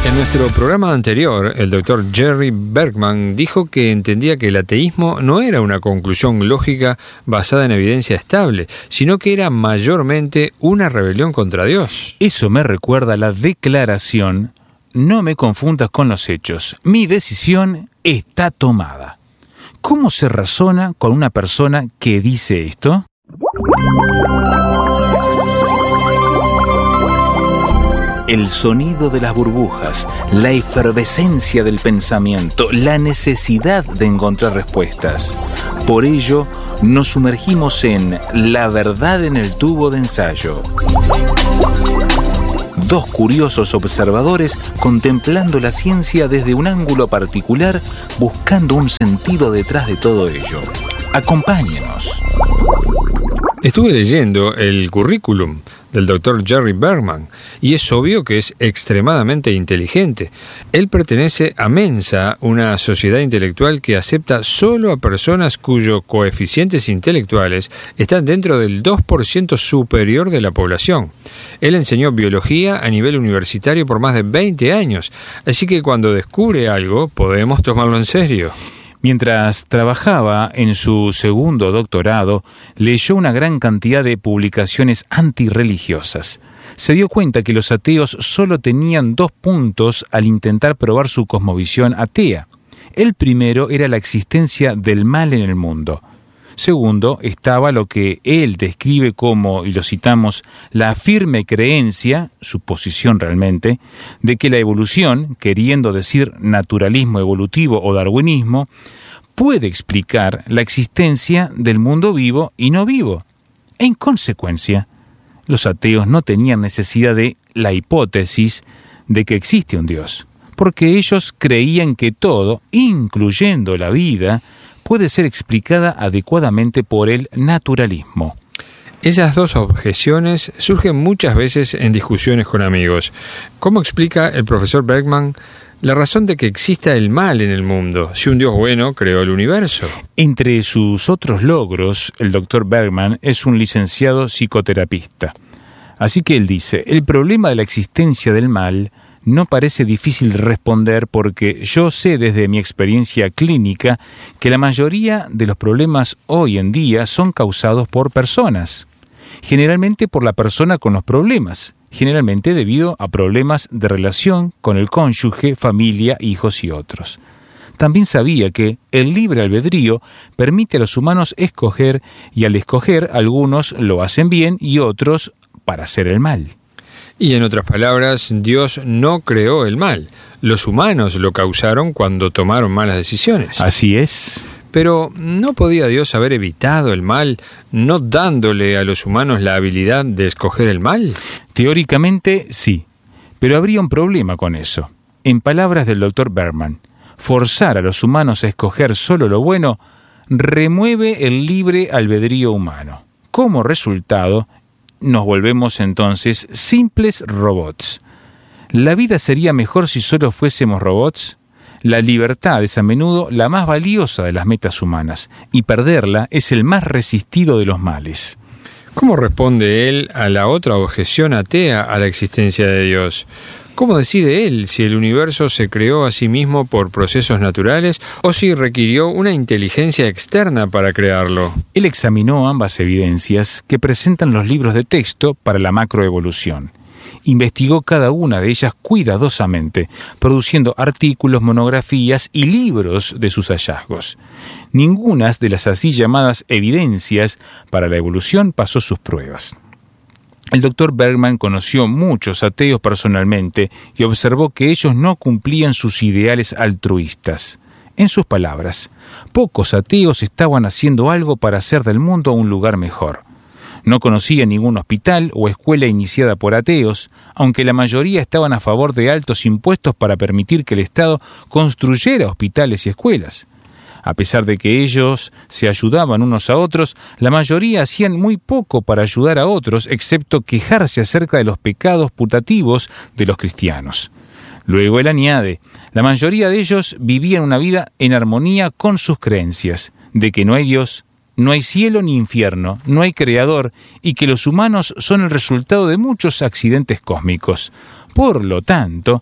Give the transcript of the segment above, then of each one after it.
En nuestro programa anterior, el doctor Jerry Bergman dijo que entendía que el ateísmo no era una conclusión lógica basada en evidencia estable, sino que era mayormente una rebelión contra Dios. Eso me recuerda a la declaración: no me confundas con los hechos, mi decisión está tomada. ¿Cómo se razona con una persona que dice esto? El sonido de las burbujas, la efervescencia del pensamiento, la necesidad de encontrar respuestas. Por ello, nos sumergimos en La verdad en el tubo de ensayo. Dos curiosos observadores contemplando la ciencia desde un ángulo particular, buscando un sentido detrás de todo ello. Acompáñenos. Estuve leyendo el currículum del Dr. Jerry Bergman y es obvio que es extremadamente inteligente. Él pertenece a Mensa, una sociedad intelectual que acepta solo a personas cuyos coeficientes intelectuales están dentro del 2% superior de la población. Él enseñó biología a nivel universitario por más de 20 años, así que cuando descubre algo podemos tomarlo en serio. Mientras trabajaba en su segundo doctorado, leyó una gran cantidad de publicaciones antirreligiosas. Se dio cuenta que los ateos solo tenían 2 puntos al intentar probar su cosmovisión atea. El primero era la existencia del mal en el mundo. Segundo, estaba lo que él describe como, y lo citamos, la firme creencia, su posición realmente, de que la evolución, queriendo decir naturalismo evolutivo o darwinismo, puede explicar la existencia del mundo vivo y no vivo. En consecuencia, los ateos no tenían necesidad de la hipótesis de que existe un Dios, porque ellos creían que todo, incluyendo la vida, puede ser explicada adecuadamente por el naturalismo. Esas dos objeciones surgen muchas veces en discusiones con amigos. ¿Cómo explica el profesor Bergman la razón de que exista el mal en el mundo, si un Dios bueno creó el universo? Entre sus otros logros, el doctor Bergman es un licenciado psicoterapista. Así que él dice: el problema de la existencia del mal no parece difícil responder porque yo sé desde mi experiencia clínica que la mayoría de los problemas hoy en día son causados por personas. Generalmente por la persona con los problemas, generalmente debido a problemas de relación con el cónyuge, familia, hijos y otros. También sabía que el libre albedrío permite a los humanos escoger y al escoger algunos lo hacen bien y otros para hacer el mal. Y en otras palabras, Dios no creó el mal. Los humanos lo causaron cuando tomaron malas decisiones. Así es. Pero ¿no podía Dios haber evitado el mal, no dándole a los humanos la habilidad de escoger el mal? Teóricamente sí, pero habría un problema con eso. En palabras del Dr. Bergman, forzar a los humanos a escoger solo lo bueno remueve el libre albedrío humano. Como resultado, nos volvemos entonces simples robots. ¿La vida sería mejor si solo fuésemos robots? La libertad es a menudo la más valiosa de las metas humanas, y perderla es el más resistido de los males. ¿Cómo responde él a la otra objeción atea a la existencia de Dios? ¿Cómo decide él si el universo se creó a sí mismo por procesos naturales o si requirió una inteligencia externa para crearlo? Él examinó ambas evidencias que presentan los libros de texto para la macroevolución. Investigó cada una de ellas cuidadosamente, produciendo artículos, monografías y libros de sus hallazgos. Ninguna de las así llamadas evidencias para la evolución pasó sus pruebas. El doctor Bergman conoció muchos ateos personalmente y observó que ellos no cumplían sus ideales altruistas. En sus palabras, pocos ateos estaban haciendo algo para hacer del mundo un lugar mejor. No conocía ningún hospital o escuela iniciada por ateos, aunque la mayoría estaban a favor de altos impuestos para permitir que el Estado construyera hospitales y escuelas. A pesar de que ellos se ayudaban unos a otros, la mayoría hacían muy poco para ayudar a otros, excepto quejarse acerca de los pecados putativos de los cristianos. Luego él añade, la mayoría de ellos vivían una vida en armonía con sus creencias, de que no hay Dios, no hay cielo ni infierno, no hay creador, y que los humanos son el resultado de muchos accidentes cósmicos. Por lo tanto,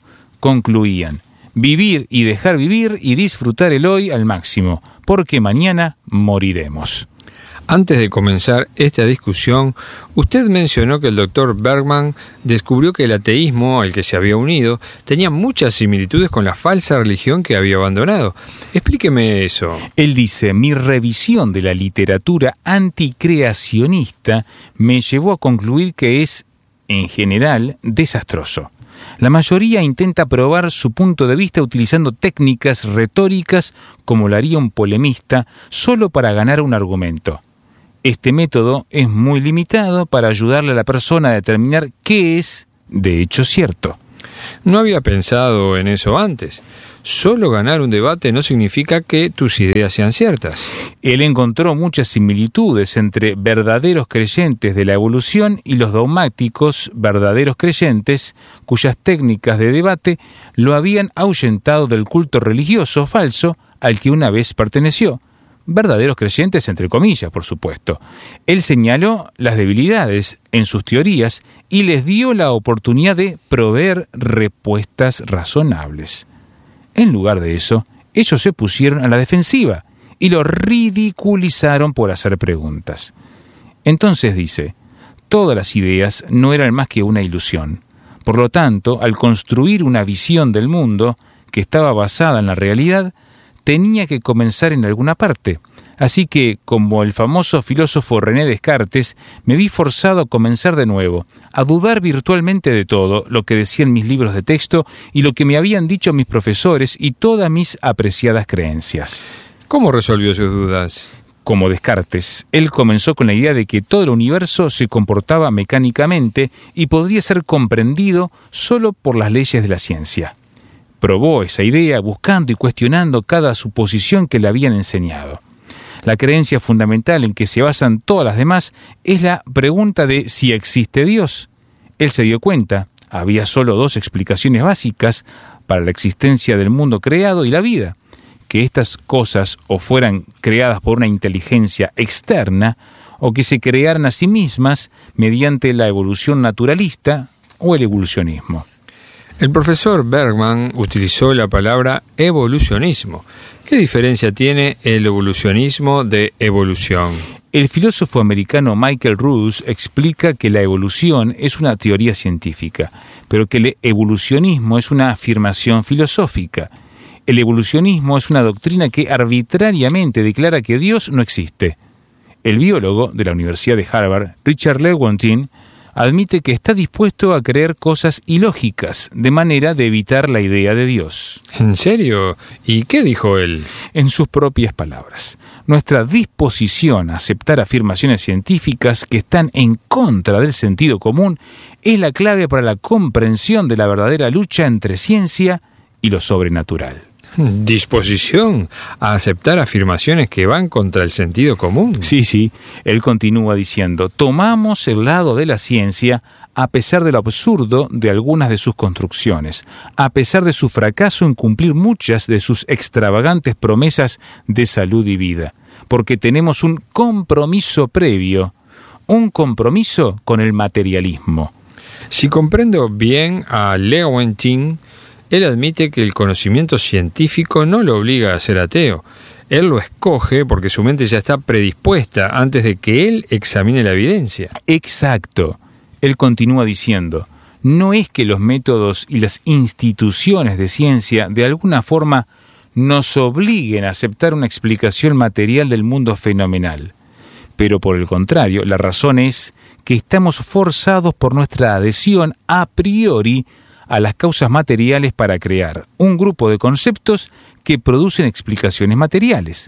concluían: vivir y dejar vivir y disfrutar el hoy al máximo, porque mañana moriremos. Antes de comenzar esta discusión, usted mencionó que el Dr. Bergman descubrió que el ateísmo al que se había unido tenía muchas similitudes con la falsa religión que había abandonado. Explíqueme eso. Él dice: mi revisión de la literatura anticreacionista me llevó a concluir que es, en general, desastroso. La mayoría intenta probar su punto de vista utilizando técnicas retóricas como lo haría un polemista solo para ganar un argumento. Este método es muy limitado para ayudarle a la persona a determinar qué es, de hecho, cierto. No había pensado en eso antes. Solo ganar un debate no significa que tus ideas sean ciertas. Él encontró muchas similitudes entre verdaderos creyentes de la evolución y los dogmáticos verdaderos creyentes, cuyas técnicas de debate lo habían ahuyentado del culto religioso falso al que una vez perteneció. Verdaderos creyentes entre comillas, por supuesto. Él señaló las debilidades en sus teorías y les dio la oportunidad de proveer respuestas razonables. En lugar de eso, ellos se pusieron a la defensiva y lo ridiculizaron por hacer preguntas. Entonces dice: todas las ideas no eran más que una ilusión. Por lo tanto, al construir una visión del mundo que estaba basada en la realidad, tenía que comenzar en alguna parte. Así que, como el famoso filósofo René Descartes, me vi forzado a comenzar de nuevo, a dudar virtualmente de todo lo que decían mis libros de texto y lo que me habían dicho mis profesores y todas mis apreciadas creencias. ¿Cómo resolvió sus dudas? Como Descartes, él comenzó con la idea de que todo el universo se comportaba mecánicamente y podría ser comprendido solo por las leyes de la ciencia. Probó esa idea buscando y cuestionando cada suposición que le habían enseñado. La creencia fundamental en que se basan todas las demás es la pregunta de si existe Dios. Él se dio cuenta, había solo dos explicaciones básicas para la existencia del mundo creado y la vida: que estas cosas o fueran creadas por una inteligencia externa o que se crearan a sí mismas mediante la evolución naturalista o el evolucionismo. El profesor Bergman utilizó la palabra evolucionismo. ¿Qué diferencia tiene el evolucionismo de evolución? El filósofo americano Michael Ruse explica que la evolución es una teoría científica, pero que el evolucionismo es una afirmación filosófica. El evolucionismo es una doctrina que arbitrariamente declara que Dios no existe. El biólogo de la Universidad de Harvard, Richard Lewontin, admite que está dispuesto a creer cosas ilógicas, de manera de evitar la idea de Dios. ¿En serio? ¿Y qué dijo él? En sus propias palabras: nuestra disposición a aceptar afirmaciones científicas que están en contra del sentido común es la clave para la comprensión de la verdadera lucha entre ciencia y lo sobrenatural. ¿Disposición a aceptar afirmaciones que van contra el sentido común? Sí, él continúa diciendo: tomamos el lado de la ciencia a pesar de lo absurdo de algunas de sus construcciones, a pesar de su fracaso en cumplir muchas de sus extravagantes promesas de salud y vida, porque tenemos un compromiso previo, un compromiso con el materialismo. Si comprendo bien a Lewontin, él admite que el conocimiento científico no lo obliga a ser ateo. Él lo escoge porque su mente ya está predispuesta antes de que él examine la evidencia. Exacto. Él continúa diciendo: no es que los métodos y las instituciones de ciencia de alguna forma nos obliguen a aceptar una explicación material del mundo fenomenal. Pero por el contrario, la razón es que estamos forzados por nuestra adhesión a priori a las causas materiales para crear un grupo de conceptos que producen explicaciones materiales.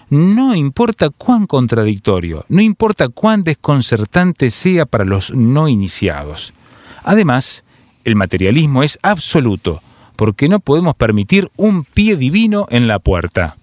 No importa cuán contradictorio, no importa cuán desconcertante sea para los no iniciados. Además, el materialismo es absoluto, porque no podemos permitir un pie divino en la puerta.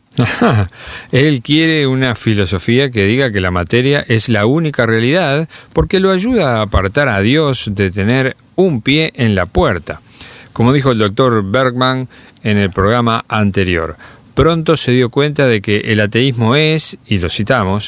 Él quiere una filosofía que diga que la materia es la única realidad porque lo ayuda a apartar a Dios de tener un pie en la puerta. Como dijo el Dr. Bergman en el programa anterior, pronto se dio cuenta de que el ateísmo es, y lo citamos,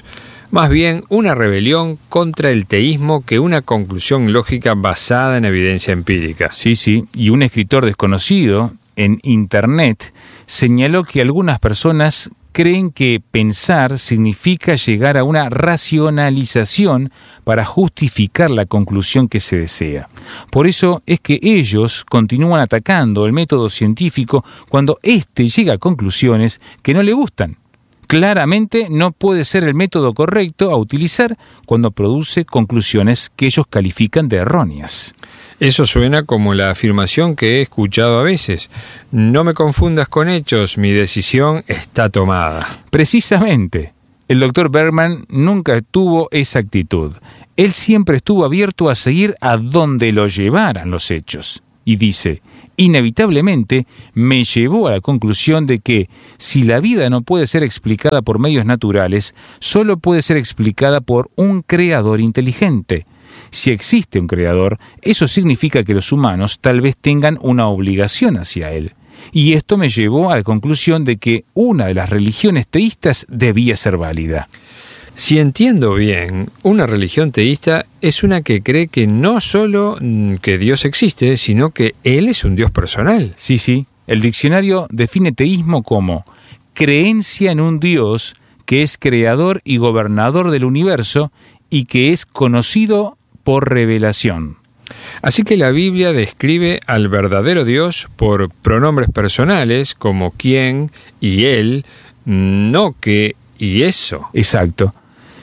Más bien una rebelión contra el teísmo que una conclusión lógica basada en evidencia empírica. Sí, y un escritor desconocido en Internet señaló que algunas personas creen que pensar significa llegar a una racionalización para justificar la conclusión que se desea. Por eso es que ellos continúan atacando el método científico cuando éste llega a conclusiones que no le gustan. Claramente no puede ser el método correcto a utilizar cuando produce conclusiones que ellos califican de erróneas. Eso suena como la afirmación que he escuchado a veces. No me confundas con hechos, mi decisión está tomada. Precisamente, el Dr. Bergman nunca tuvo esa actitud. Él siempre estuvo abierto a seguir a donde lo llevaran los hechos. Y dice, inevitablemente me llevó a la conclusión de que si la vida no puede ser explicada por medios naturales, solo puede ser explicada por un creador inteligente. Si existe un creador, eso significa que los humanos tal vez tengan una obligación hacia él. Y esto me llevó a la conclusión de que una de las religiones teístas debía ser válida. Si entiendo bien, una religión teísta es una que cree que no solo que Dios existe, sino que Él es un Dios personal. Sí. El diccionario define teísmo como creencia en un Dios que es creador y gobernador del universo y que es conocido por revelación. Así que la Biblia describe al verdadero Dios por pronombres personales como quién y él, no qué y eso. Exacto.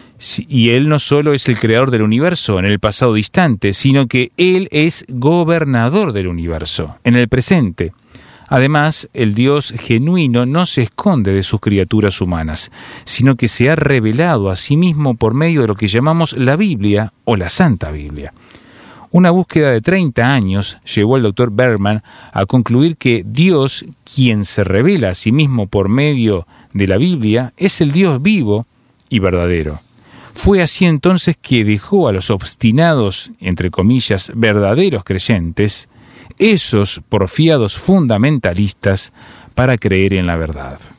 Y Él no solo es el creador del universo en el pasado distante, sino que Él es gobernador del universo en el presente. Además, el Dios genuino no se esconde de sus criaturas humanas, sino que se ha revelado a sí mismo por medio de lo que llamamos la Biblia o la Santa Biblia. Una búsqueda de 30 años llevó al Dr. Bergman a concluir que Dios, quien se revela a sí mismo por medio de la Biblia, es el Dios vivo y verdadero. Fue así entonces que dejó a los obstinados, entre comillas, verdaderos creyentes, esos porfiados fundamentalistas, para creer en la verdad.